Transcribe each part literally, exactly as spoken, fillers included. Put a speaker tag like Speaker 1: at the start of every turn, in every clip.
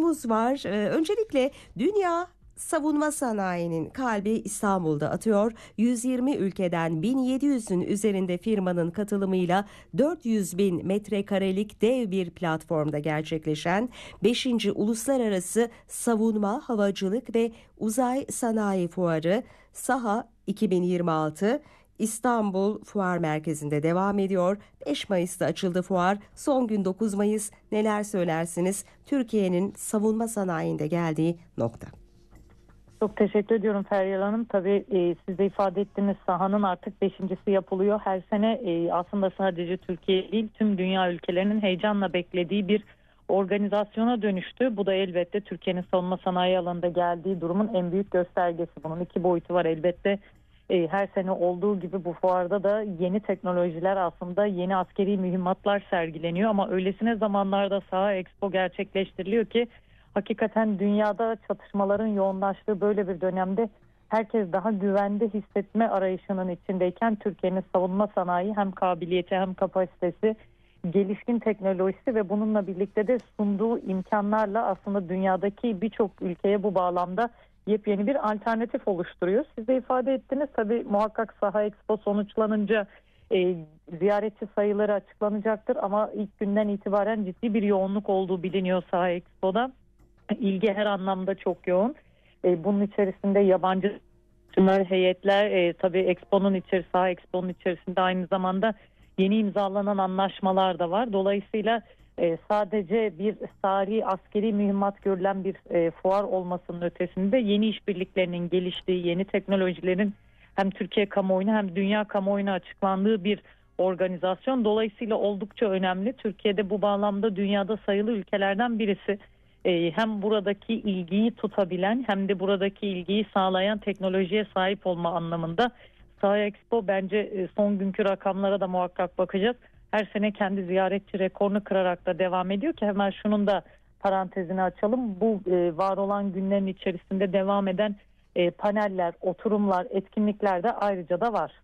Speaker 1: sorumuz var. Ee, öncelikle dünya savunma sanayinin kalbi İstanbul'da atıyor. yüz yirmi ülkeden bin yedi yüzün üzerinde firmanın katılımıyla dört yüz bin metrekarelik dev bir platformda gerçekleşen beşinci. Uluslararası Savunma, Havacılık ve Uzay Sanayi Fuarı SAHA iki bin yirmi altı İstanbul Fuar Merkezi'nde devam ediyor. beş Mayıs'ta açıldı fuar. Son gün dokuz Mayıs. Neler söylersiniz? Türkiye'nin savunma sanayinde geldiği nokta.
Speaker 2: Çok teşekkür ediyorum Feryal Hanım. Tabii e, siz de ifade ettiğiniz sahanın artık beşincisi yapılıyor. Her sene e, aslında sadece Türkiye değil tüm dünya ülkelerinin heyecanla beklediği bir organizasyona dönüştü. Bu da elbette Türkiye'nin savunma sanayi alanında geldiği durumun en büyük göstergesi. Bunun iki boyutu var elbette. E, her sene olduğu gibi bu fuarda da yeni teknolojiler, aslında yeni askeri mühimmatlar sergileniyor. Ama öylesine zamanlarda Saha Expo gerçekleştiriliyor ki hakikaten dünyada çatışmaların yoğunlaştığı böyle bir dönemde herkes daha güvende hissetme arayışının içindeyken Türkiye'nin savunma sanayi hem kabiliyeti hem kapasitesi, gelişkin teknolojisi ve bununla birlikte de sunduğu imkanlarla aslında dünyadaki birçok ülkeye bu bağlamda yepyeni bir alternatif oluşturuyor. Siz de ifade ettiniz, tabii muhakkak Saha Expo sonuçlanınca e, ziyaretçi sayıları açıklanacaktır ama ilk günden itibaren ciddi bir yoğunluk olduğu biliniyor Saha Expo'da. İlgi her anlamda çok yoğun. E, bunun içerisinde yabancı heyetler, e, tabii Expo'nun içerisinde, Saha Expo'nun içerisinde aynı zamanda yeni imzalanan anlaşmalar da var. Dolayısıyla e, sadece bir tarihi askeri mühimmat görülen bir e, fuar olmasının ötesinde yeni işbirliklerinin geliştiği, yeni teknolojilerin hem Türkiye kamuoyuna hem dünya kamuoyuna açıklandığı bir organizasyon. Dolayısıyla oldukça önemli. Türkiye'de bu bağlamda dünyada sayılı ülkelerden birisi. Hem buradaki ilgiyi tutabilen hem de buradaki ilgiyi sağlayan teknolojiye sahip olma anlamında Saha Expo bence son günkü rakamlara da muhakkak bakacağız. Her sene kendi ziyaretçi rekorunu kırarak da devam ediyor ki hemen şunun da parantezini açalım. Bu var olan günlerin içerisinde devam eden paneller, oturumlar, etkinlikler de ayrıca da var.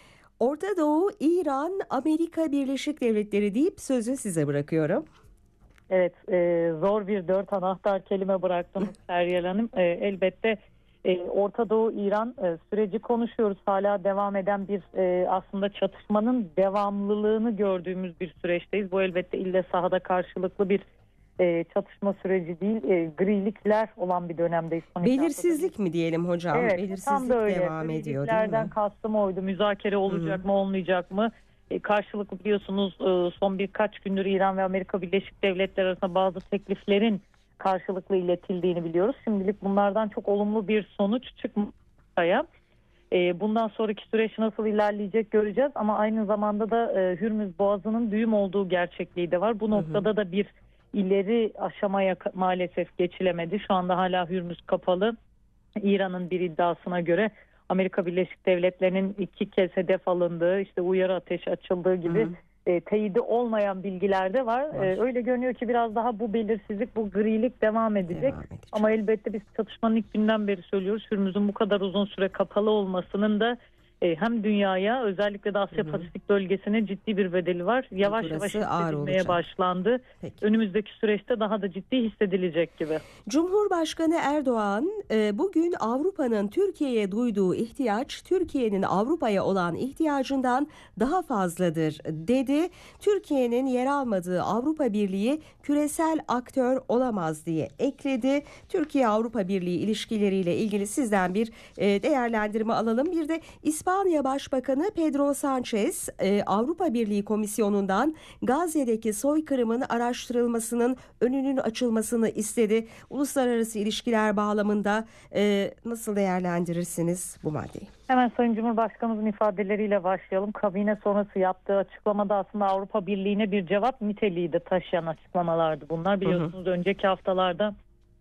Speaker 1: Orta Doğu, İran, Amerika Birleşik Devletleri deyip sözü size bırakıyorum.
Speaker 2: Evet, e, zor bir dört anahtar kelime bıraktım Feryal Hanım. E, elbette e, Orta Doğu, İran e, süreci konuşuyoruz. Hala devam eden bir e, aslında çatışmanın devamlılığını gördüğümüz bir süreçteyiz. Bu elbette ille sahada karşılıklı bir e, çatışma süreci değil, e, grilikler olan bir dönemdeyiz.
Speaker 1: Belirsizlik mi diyelim hocam?
Speaker 2: Evet,
Speaker 1: Belirsizlik
Speaker 2: tam da öyle.
Speaker 1: devam ediyor değil mi?
Speaker 2: Griliklerden kastım oydu. Müzakere olacak Hı-hı. mı, olmayacak mı? Karşılıklı biliyorsunuz son birkaç gündür İran ve Amerika Birleşik Devletleri arasında bazı tekliflerin karşılıklı iletildiğini biliyoruz. Şimdilik bunlardan çok olumlu bir sonuç çıkmaya. Bundan sonraki süreç nasıl ilerleyecek göreceğiz ama aynı zamanda da Hürmüz Boğazı'nın düğüm olduğu gerçekliği de var. Bu noktada hı hı. da bir ileri aşamaya maalesef geçilemedi. Şu anda hala Hürmüz kapalı. İran'ın bir iddiasına göre Amerika Birleşik Devletleri'nin iki kez hedef alındığı, işte uyarı ateşi açıldığı gibi e, teyidi olmayan bilgiler de var. var. E, öyle görünüyor ki biraz daha bu belirsizlik, bu grilik devam edecek. Devam edecek. Ama elbette biz çatışmanın ilk günden beri söylüyoruz. Hürmüz'ün bu kadar uzun süre kapalı olmasının da e, hem dünyaya, özellikle de Asya Pasifik bölgesine ciddi bir bedeli var. Yavaş Burası yavaş hissedilmeye başlandı. Peki. Önümüzdeki süreçte daha da ciddi hissedilecek gibi.
Speaker 1: Cumhurbaşkanı Erdoğan e, bugün Avrupa'nın Türkiye'ye duyduğu ihtiyaç Türkiye'nin Avrupa'ya olan ihtiyacından daha fazladır dedi. Türkiye'nin yer almadığı Avrupa Birliği küresel aktör olamaz diye ekledi. Türkiye-Avrupa Birliği ilişkileriyle ilgili sizden bir e, değerlendirme alalım. Bir de İspanya İspanya Başbakanı Pedro Sanchez, e, Avrupa Birliği Komisyonu'ndan Gazze'deki soykırımın araştırılmasının önünün açılmasını istedi. Uluslararası ilişkiler bağlamında e, nasıl değerlendirirsiniz bu maddeyi?
Speaker 2: Hemen Sayın Cumhurbaşkanımızın ifadeleriyle başlayalım. Kabine sonrası yaptığı açıklamada aslında Avrupa Birliği'ne bir cevap niteliği de taşıyan açıklamalardı bunlar. Biliyorsunuz hı hı. önceki haftalarda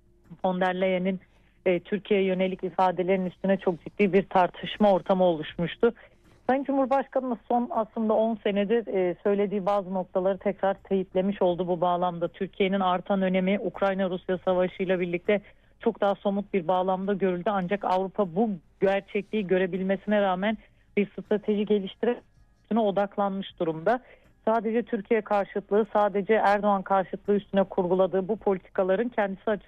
Speaker 2: von der Leyen'in E, Türkiye'ye yönelik ifadelerin üstüne çok ciddi bir tartışma ortamı oluşmuştu. Sayın Cumhurbaşkanımız son aslında on senedir e, söylediği bazı noktaları tekrar teyitlemiş oldu bu bağlamda. Türkiye'nin artan önemi Ukrayna-Rusya savaşı ile birlikte çok daha somut bir bağlamda görüldü. Ancak Avrupa bu gerçekliği görebilmesine rağmen bir strateji geliştirerek üstüne odaklanmış durumda. Sadece Türkiye karşıtlığı, sadece Erdoğan karşıtlığı üstüne kurguladığı bu politikaların kendisi açısından